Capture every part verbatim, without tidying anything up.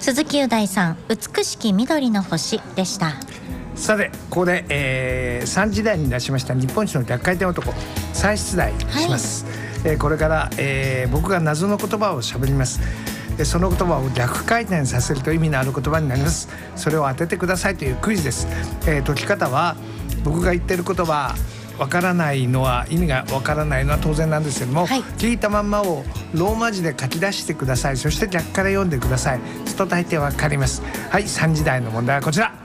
鈴木雄大さん、美しき緑の星でした。 さてここで、えー、さんじだいに出しました日本一の逆回転男再出題します、はい。えー、これから、えー、僕が謎の言葉を喋ります。その言葉を逆回転させると意味のある言葉になります。それを当ててくださいというクイズです。えー、解き方は僕が言ってる言葉わからないのは意味がわからないのは当然なんですけども、はい、聞いたまんまをローマ字で書き出してください。そして逆から読んでください。すると大抵わかります。はい、さんじだいの問題はこちら。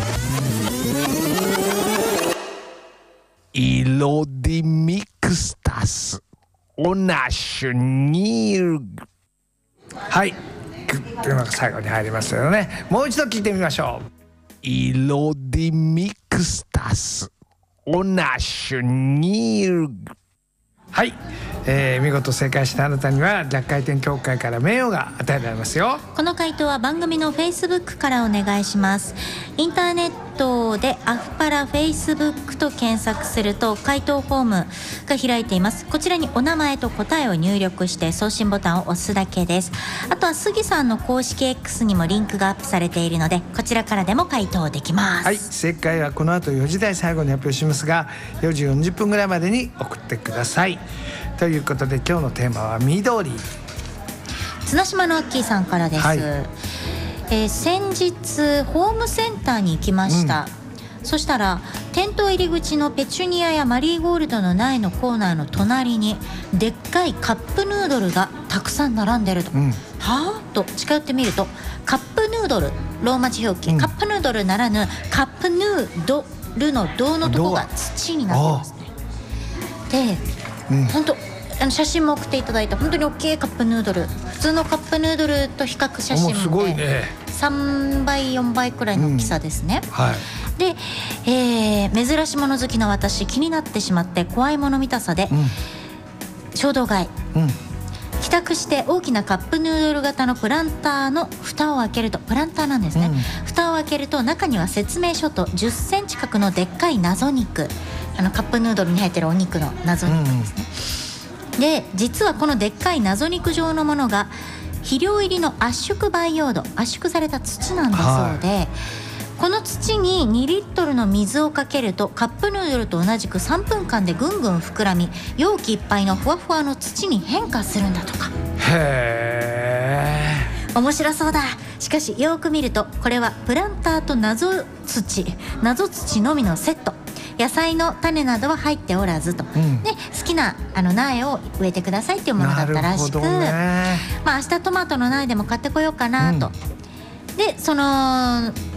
イロディミクスタスオナシュニール。はいグッというのが最後に入りますよね。もう一度聞いてみましょう。イロディミクスタスオナシュニール。はい、えー、見事正解したあなたには逆回転協会から名誉が与えられますよ。 この回答は番組の Facebook からお願いします。インターネットでアフパラ Facebook と検索すると回答フォームが開いています。こちらにお名前と答えを入力して送信ボタンを押すだけです。あとは杉さんの公式 X にもリンクがアップされているのでこちらからでも回答できます。 はい、正解はこの後よじ台最後に発表しますがよじよんじゅっぷんぐらいまでに送ってください。ということで今日のテーマは緑。 綱島のアッキーさんからです、はい。えー、先日ホームセンターに行きました、うん、そしたら店頭入り口のペチュニアやマリーゴールドの苗のコーナーの隣にでっかいカップヌードルがたくさん並んでると、うん、はぁと近寄ってみるとカップヌードルローマ字表記、うん、カップヌードルならぬカップヌードルの銅のとこが土になってますね。で、うん、本当あの写真も送っていただいた本当に大きいカップヌードル、普通のカップヌードルと比較写真すごいね、 さんばいよんばいくらいの大きさですね、 うん、はい。 で、えー、珍し物好きな私気になってしまって怖いもの見たさで、うん、衝動買い、うん、帰宅して大きなカップヌードル型のプランターの蓋を開けるとプランターなんですね、うん、蓋を開けると中には説明書とじゅっセンチ角のでっかい謎肉、あのカップヌードルに入ってるお肉の謎肉ですね、うん、で実はこのでっかい謎肉状のものが肥料入りの圧縮培養土、圧縮された土なんだそうで、はい、この土ににリットルの水をかけるとカップヌードルと同じくさんぷんかんでぐんぐん膨らみ容器いっぱいのふわふわの土に変化するんだとか。 へー、 面白そうだ。しかしよく見るとこれはプランターと謎土謎土のみのセット、野菜の種などは入っておらずと、うん、で好きなあの苗を植えてくださいっていうものだったらしく、ね、まあ明日トマトの苗でも買ってこようかなと、うん、でその